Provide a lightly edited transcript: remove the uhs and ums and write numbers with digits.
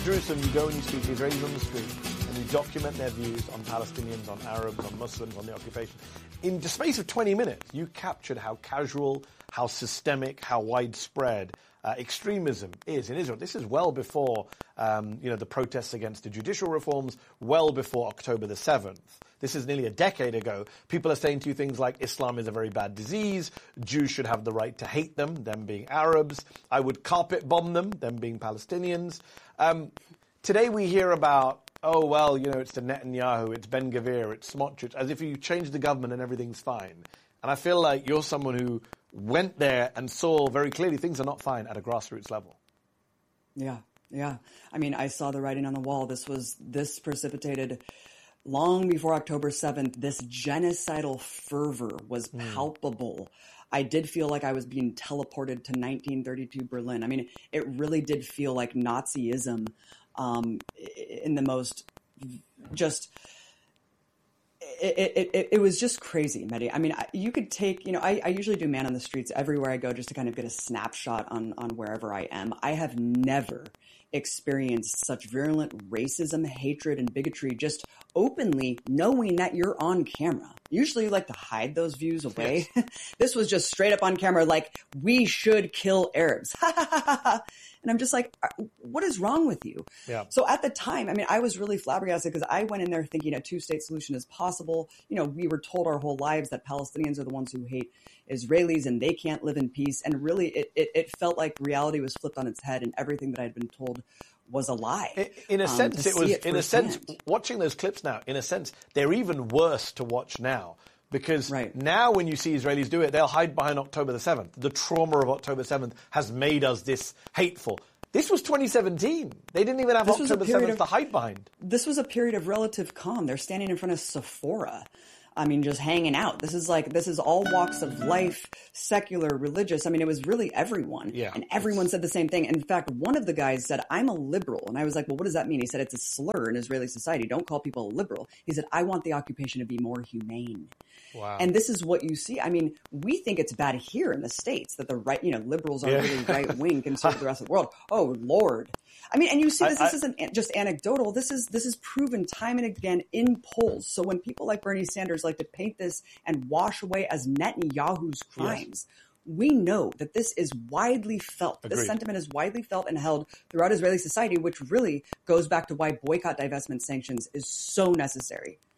Jerusalem, you go and you speak to Israelis on the street, and you document their views on Palestinians, on Arabs, on Muslims, on the occupation. In the space of 20 minutes, you captured how casual, how systemic, how widespread extremism is in Israel. This is well before, the protests against the judicial reforms, well before October the 7th. This is nearly a decade ago. People are saying to you things like Islam is a very bad disease, Jews should have the right to hate them being Arabs, I would carpet bomb them being Palestinians. Today we hear about, it's the Netanyahu, it's Ben Gvir, it's Smotrich, as if you change the government and everything's fine. And I feel like you're someone who went there and saw very clearly things are not fine at a grassroots level. Yeah. I mean, I saw the writing on the wall. This precipitated long before October 7th. This genocidal fervor was palpable. I did feel like I was being teleported to 1932 Berlin. I mean, it really did feel like Nazism in the most just... It was just crazy, Mehdi. I mean, you could take, I usually do man on the streets everywhere I go just to kind of get a snapshot on wherever I am. I have never experienced such virulent racism, hatred, and bigotry just openly knowing that you're on camera. Usually you like to hide those views away. Yes. This was just straight up on camera, like, we should kill Arabs. And I'm just like, what is wrong with you? Yeah. So at the time, I mean, I was really flabbergasted because I went in there thinking a two-state solution is possible. We were told our whole lives that Palestinians are the ones who hate Israelis and they can't live in peace. And really, it felt like reality was flipped on its head and everything that I'd been told was a lie. In a sense, watching those clips now, in a sense, they're even worse to watch now. Because now when you see Israelis do it, they'll hide behind October the 7th. The trauma of October 7th has made us this hateful. This was 2017. They didn't even have October 7th to hide behind. This was a period of relative calm. They're standing in front of Sephora. I mean, just hanging out. This is all walks of life, secular, religious. I mean, it was really everyone. Yeah. And everyone said the same thing. In fact, one of the guys said, I'm a liberal. And I was like, well, what does that mean? He said, it's a slur in Israeli society. Don't call people a liberal. He said, I want the occupation to be more humane. Wow. And this is what you see. I mean, we think it's bad here in the States that the right, liberals are really right wing compared to the rest of the world. Oh, Lord. I mean, and you see this isn't just anecdotal. This is proven time and again in polls. So when people like Bernie Sanders like to paint this and wash away as Netanyahu's crimes, we know that this is widely felt. Agreed. This sentiment is widely felt and held throughout Israeli society, which really goes back to why boycott, divestment, sanctions is so necessary.